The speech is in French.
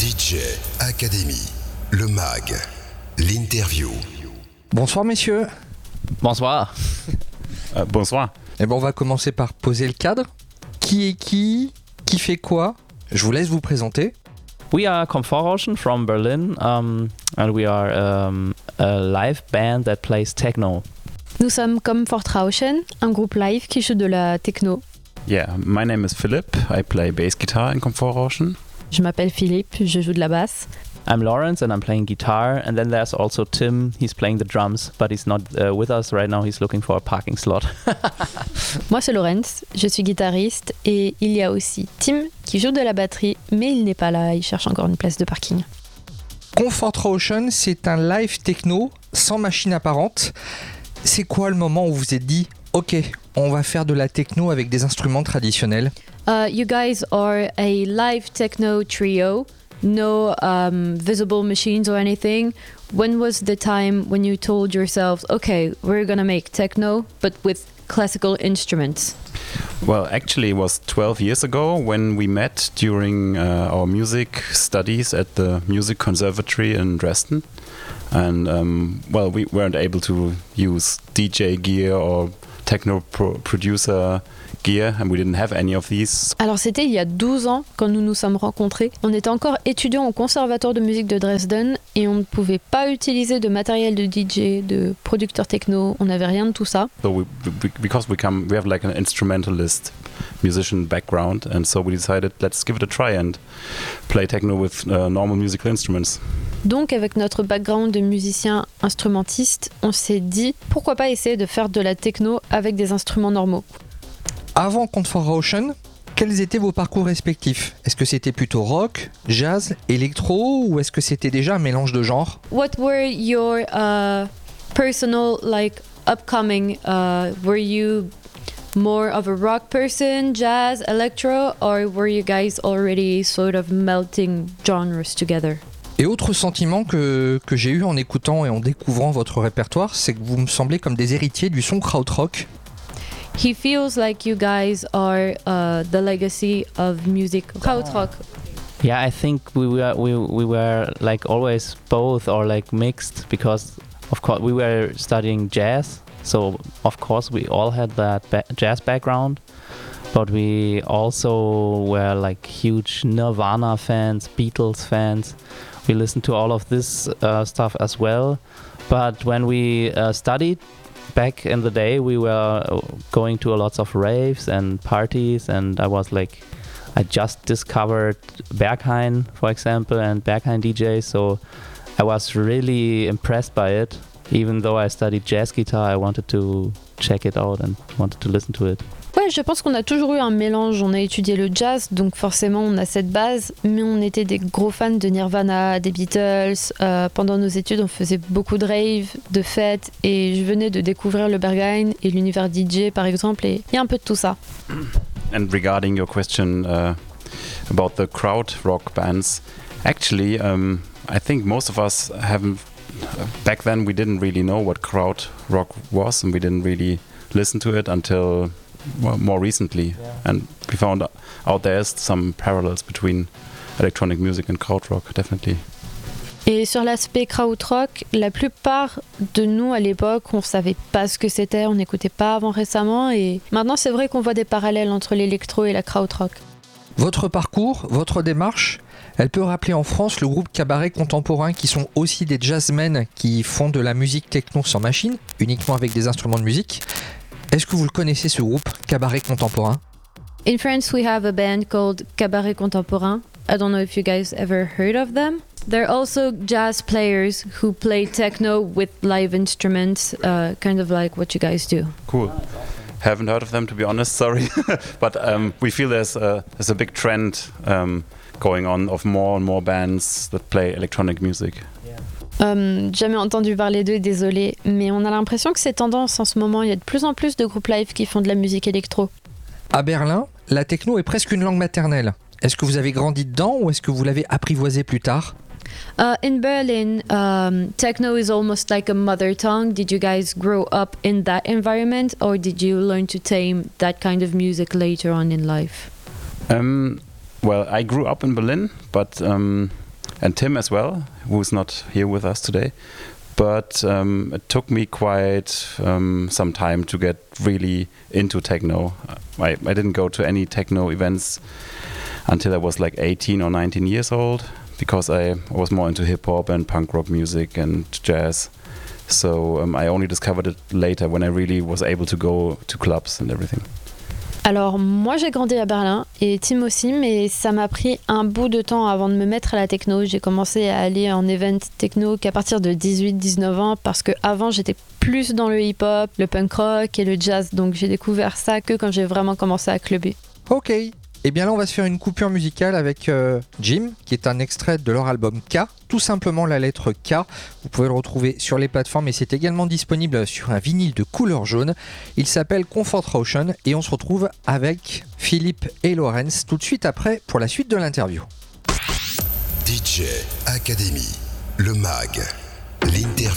DJ Academy, le MAG, l'interview. Bonsoir messieurs. Bonsoir. Bonsoir. Eh ben, on va commencer par poser le cadre. Qui est qui fait quoi? Je vous laisse vous présenter. We are Komfortrauschen from Berlin, and we are a live band that plays techno. Nous sommes Komfortrauschen, un groupe live qui joue de la techno. Yeah, my name is Philip. I play bass guitar in Komfortrauschen. Je m'appelle Philippe, je joue de la basse. I'm Lawrence and I'm playing guitar, and then there's also Tim. He's playing the drums, but he's not with us right now. He's looking for a parking slot. Moi c'est Lawrence, je suis guitariste et il y a aussi Tim qui joue de la batterie, mais il n'est pas là, il cherche encore une place de parking. Komfortrauschen, c'est un live techno sans machine apparente. C'est quoi le moment où vous vous êtes dit « Ok, on va faire de la techno avec des instruments traditionnels » You guys are a live techno trio, no visible machines or anything. When was the time when you told yourselves, okay, we're gonna make techno, but with classical instruments? Well, actually, it was 12 years ago when we met during our music studies at the Music Conservatory in Dresden. And, well, we weren't able to use DJ gear or techno producer gear, and we didn't have any of these. Alors c'était il y a 12 ans quand nous nous sommes rencontrés. On était encore étudiants au conservatoire de musique de Dresden et on ne pouvait pas utiliser de matériel de DJ, de producteur techno, on n'avait rien de tout ça. So because we have like an instrumentalist musician background, and so we decided let's give it a try and play techno with normal musical instruments. Donc avec notre background de musicien instrumentiste, on s'est dit pourquoi pas essayer de faire de la techno avec des instruments normaux. Avant Komfortrauschen, quels étaient vos parcours respectifs? Est-ce que c'était plutôt rock, jazz, électro, ou est-ce que c'était déjà un mélange de genres? What were your personal upcoming? Were you more of a rock person, jazz, electro, or were you guys already sort of melting genres together? Et autre sentiment que j'ai eu en écoutant et en découvrant votre répertoire, c'est que vous me semblez comme des héritiers du son krautrock. He feels like you guys are the legacy of music krautrock. Yeah, I think we were like always both or like mixed, because of course we were studying jazz, so of course we all had that jazz background, but we also were like huge Nirvana fans, Beatles fans. We listened to all of this stuff as well, but when we studied back in the day, we were going to lots of raves and parties, and I just discovered Berghain, for example, and Berghain DJ, so I was really impressed by it. Even though I studied jazz guitar, I wanted to check it out and wanted to listen to it. Ouais, je pense qu'on a toujours eu un mélange. On a étudié le jazz, donc forcément on a cette base, mais on était des gros fans de Nirvana, des Beatles. Pendant nos études, on faisait beaucoup de raves, de fêtes, et je venais de découvrir le Berghain et l'univers DJ par exemple, et il y a un peu de tout ça. And regarding your question about the crowd rock bands, actually, I think most of us haven't. Back then, we didn't really know what crowd rock was, and we didn't really listen to it until more recently. Yeah. And we found out there's some parallels between electronic music and krautrock, definitely. Et sur l'aspect krautrock, la plupart de nous à l'époque, on savait pas ce que c'était, on n'écoutait pas avant récemment, et maintenant c'est vrai qu'on voit des parallèles entre l'électro et la krautrock. Votre parcours, votre démarche, elle peut rappeler en France le groupe Cabaret Contemporain, qui sont aussi des jazzmen qui font de la musique techno sans machine, uniquement avec des instruments de musique. Est-ce que vous le connaissez, ce groupe, Cabaret Contemporain? In France, we have a band called Cabaret Contemporain. I don't know if you guys ever heard of them. They're also jazz players who play techno with live instruments, kind of like what you guys do. Cool. Haven't heard of them, to be honest, sorry. But we feel there's a big trend going on of more and more bands that play electronic music. Jamais entendu parler d'eux, désolé, mais on a l'impression que c'est tendance en ce moment. Il y a de plus en plus de groupes live qui font de la musique électro. À Berlin, la techno est presque une langue maternelle. Est-ce que vous avez grandi dedans ou est-ce que vous l'avez apprivoisée plus tard? In Berlin, techno is almost like a mother tongue. Did you guys grow up in that environment, or did you learn to tame that kind of music later on in life? Well, I grew up in Berlin, but and Tim as well, who's not here with us today. But it took me quite some time to get really into techno. I didn't go to any techno events until I was like 18 or 19 years old, because I was more into hip-hop and punk rock music and jazz. So I only discovered it later when I really was able to go to clubs and everything. Alors moi j'ai grandi à Berlin et Tim aussi, mais ça m'a pris un bout de temps avant de me mettre à la techno. J'ai commencé à aller en event techno qu'à partir de 18-19 ans, parce qu'avant j'étais plus dans le hip-hop, le punk rock et le jazz, donc j'ai découvert ça que quand j'ai vraiment commencé à clubber. Ok, et bien là on va se faire une coupure musicale avec Jim, qui est un extrait de leur album K, tout simplement la lettre K. Vous pouvez le retrouver sur les plateformes et c'est également disponible sur un vinyle de couleur jaune. Il s'appelle Comfort Ocean et on se retrouve avec Philippe et Laurence tout de suite après pour la suite de l'interview. DJ Academy, le MAG, l'interview.